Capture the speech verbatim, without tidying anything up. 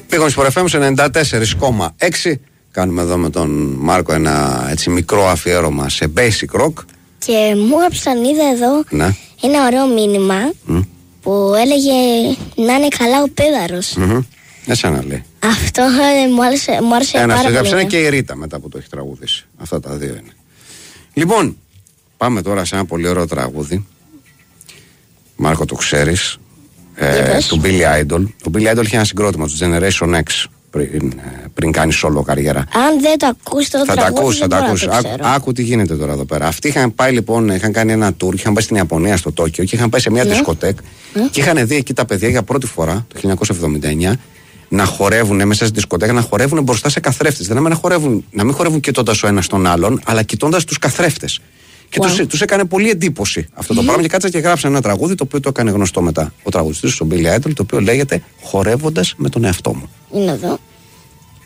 Πήγαμε στο εφ εμ ενενήντα τέσσερα κόμμα έξι. Κάνουμε εδώ με τον Μάρκο ένα έτσι μικρό αφιέρωμα σε basic rock. Και μου έγραψαν, είδα εδώ, ναι. ένα ωραίο μήνυμα mm. που έλεγε να είναι καλά ο Πέδαρος. Mm-hmm. Εσένα λέει. Αυτό ε, μου άρεσε, μου άρεσε ένα πάρα πολύ. Ένα και η Ρίτα μετά που το έχει τραγουδήσει. Αυτά τα δύο είναι. Λοιπόν, πάμε τώρα σε ένα πολύ ωραίο τραγούδι. Μάρκο, το ξέρεις. Ε, του Billy Idol. Ο Billy Idol είχε ένα συγκρότημα του Generation X πριν, πριν κάνει solo καριέρα. Αν δεν το ακούς το θα τραγούδι, τα ακούσει, θα τα ακούσει. Άκου, άκου τι γίνεται τώρα εδώ πέρα. Αυτοί είχαν πάει λοιπόν, είχαν κάνει ένα tour, είχαν πάει στην Ιαπωνία, στο Τόκιο και είχαν πάει σε μια yeah. δισκοτέκ yeah. και είχαν δει εκεί τα παιδιά για πρώτη φορά το χίλια εννιακόσια εβδομήντα εννιά να χορεύουν μέσα στη δισκοτέκ, να χορεύουν μπροστά σε καθρέφτες. Δηλαδή να, χορεύουν, να μην χορεύουν κοιτώντας ο ένας τον άλλον, αλλά κοιτώντας τους καθρέφτες. Και wow. τους, τους έκανε πολύ εντύπωση αυτό το mm. πράγμα και κάτσαν και γράψαν ένα τραγούδι το οποίο το έκανε γνωστό μετά ο τραγουδιστής ο Billy Idol, το οποίο λέγεται «Χορεύοντας με τον εαυτό μου». Είναι εδώ.